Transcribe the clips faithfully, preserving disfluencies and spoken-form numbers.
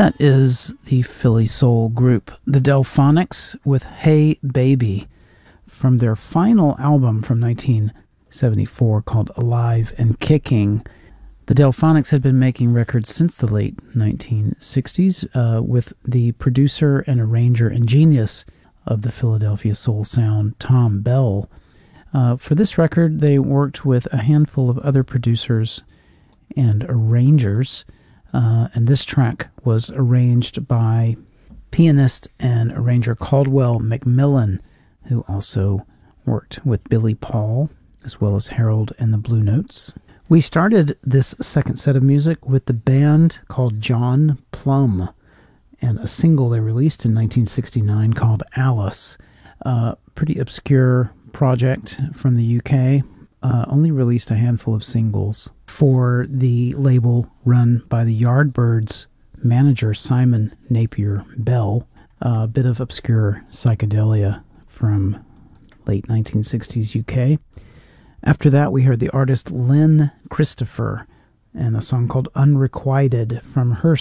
That is the Philly soul group, the Delphonics, with Hey Baby, from their final album from nineteen seventy-four called Alive and Kicking. The Delphonics had been making records since the late nineteen sixties uh, with the producer and arranger and genius of the Philadelphia soul sound, Thom Bell. Uh, for this record, they worked with a handful of other producers and arrangers. Uh, and this track was arranged by pianist and arranger Caldwell McMillan, who also worked with Billy Paul, as well as Harold and the Blue Notes. We started this second set of music with the band called John Plum, and a single they released in nineteen sixty-nine called Alice. A pretty obscure project from the U K. Uh, only released a handful of singles for the label run by the Yardbirds manager Simon Napier Bell. A bit of obscure psychedelia from late nineteen sixties U K. After that, we heard the artist Lynn Christopher and a song called Unrequited from her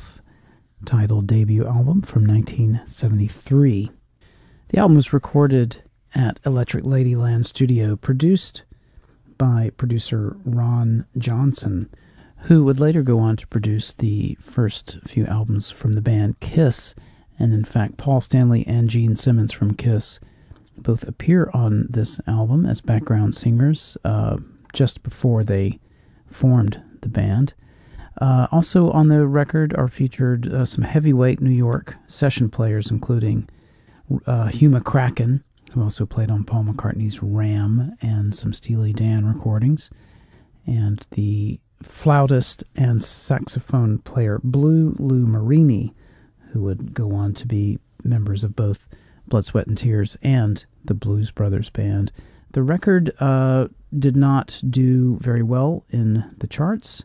self-titled debut album from nineteen seventy-three. The album was recorded at Electric Ladyland Studio, produced by producer Ron Johnson, who would later go on to produce the first few albums from the band Kiss. And in fact, Paul Stanley and Gene Simmons from Kiss both appear on this album as background singers uh, just before they formed the band. Uh, also on the record are featured uh, some heavyweight New York session players, including uh, Hugh McCracken, who also played on Paul McCartney's Ram and some Steely Dan recordings, and the flautist and saxophone player Blue Lou Marini, who would go on to be members of both Blood, Sweat and Tears and the Blues Brothers Band. The record uh, did not do very well in the charts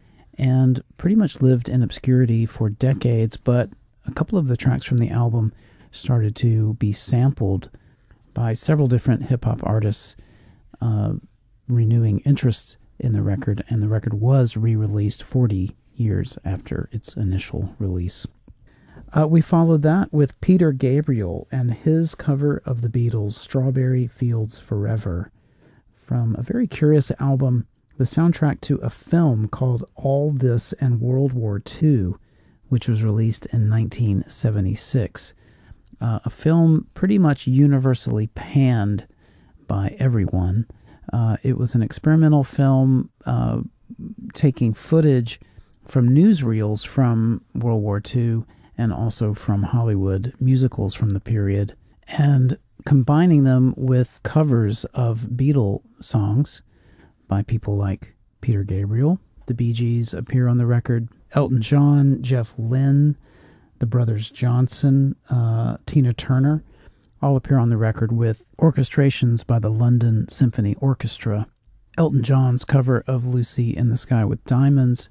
and pretty much lived in obscurity for decades, but a couple of the tracks from the album started to be sampled by several different hip-hop artists, uh, renewing interest in the record, and the record was re-released forty years after its initial release. Uh, we followed that with Peter Gabriel and his cover of the Beatles' Strawberry Fields Forever, from a very curious album, the soundtrack to a film called All This and World War Two, which was released in nineteen seventy-six. Uh, a film pretty much universally panned by everyone. Uh, it was an experimental film uh, taking footage from newsreels from World War Two and also from Hollywood musicals from the period, and combining them with covers of Beatle songs by people like Peter Gabriel. The Bee Gees appear on the record, Elton John, Jeff Lynne, the Brothers Johnson, uh, Tina Turner, all appear on the record with orchestrations by the London Symphony Orchestra. Elton John's cover of Lucy in the Sky with Diamonds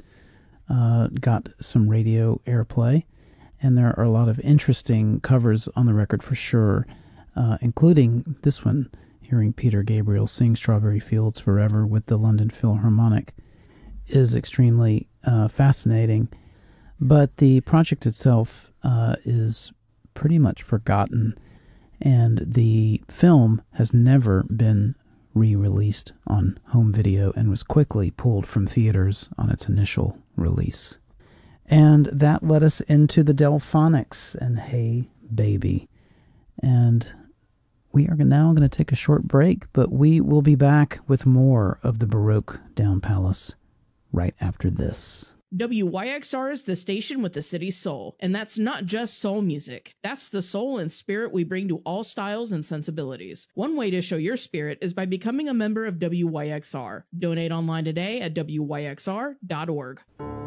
uh, got some radio airplay, and there are a lot of interesting covers on the record for sure, uh, including this one, hearing Peter Gabriel sing Strawberry Fields Forever with the London Philharmonic is extremely uh, fascinating. But the project itself uh, is pretty much forgotten, and the film has never been re-released on home video and was quickly pulled from theaters on its initial release. And that led us into the Delphonics and Hey Baby. And we are now going to take a short break, but we will be back with more of the Baroque Down Palace right after this. W Y X R is the station with the city's soul, and that's not just soul music. That's the soul and spirit we bring to all styles and sensibilities. One way to show your spirit is by becoming a member of W Y X R. Donate online today at W Y X R dot org.